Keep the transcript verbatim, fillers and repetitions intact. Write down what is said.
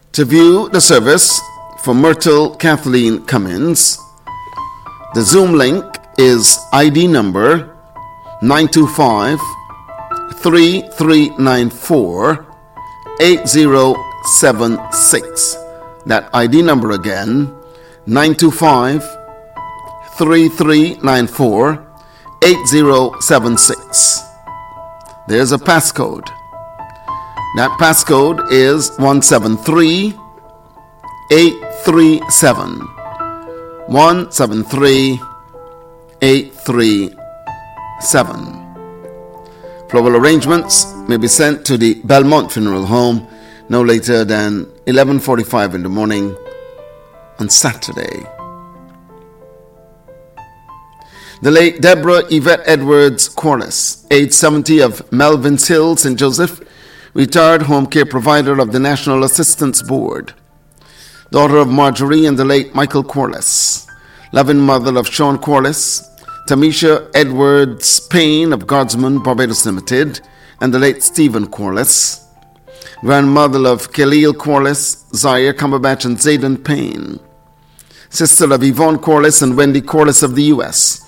To view the service for Myrtle Kathleen Cummins, the Zoom link is I D number nine two five, three three nine four, eight zero seven six. That I D number again, nine two five, three three nine four, eight zero seven six. There's a passcode. That passcode is one seven three eight three seven. one seven three eight three seven. Floral arrangements may be sent to the Belmont Funeral Home no later than eleven forty-five in the morning on Saturday. The late Deborah Yvette Edwards Corliss, age seventy, of Melvins Hill, Saint Joseph, retired home care provider of the National Assistance Board. Daughter of Marjorie and the late Michael Corliss. Loving mother of Sean Corliss, Tamisha Edwards Payne of Guardsman, Barbados Limited, and the late Stephen Corliss. Grandmother of Khalil Corliss, Zaire Cumberbatch, and Zayden Payne. Sister of Yvonne Corliss and Wendy Corliss of the U S